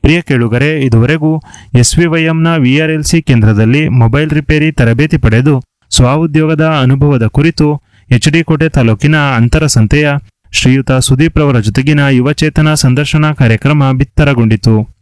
ಪ್ರಿಯ ಕೇಳುಗರೆ, ಇದುವರೆಗೂ ಎಸ್ವಿವೈಎಂನ ವಿಆರ್ಎಲ್ಸಿ ಕೇಂದ್ರದಲ್ಲಿ ಮೊಬೈಲ್ ರಿಪೇರಿ ತರಬೇತಿ ಪಡೆದು ಸ್ವಉದ್ಯೋಗದ ಅನುಭವದ ಕುರಿತು ಎಚ್ಡಿ ಕೋಟೆ ತಾಲೂಕಿನ ಅಂತರಸಂತೆಯ ಶ್ರೀಯುತ ಸುದೀಪ್ ರವರ ಜೊತೆಗಿನ ಯುವಚೇತನ ಸಂದರ್ಶನ ಕಾರ್ಯಕ್ರಮ ಬಿತ್ತರಗೊಂಡಿತು.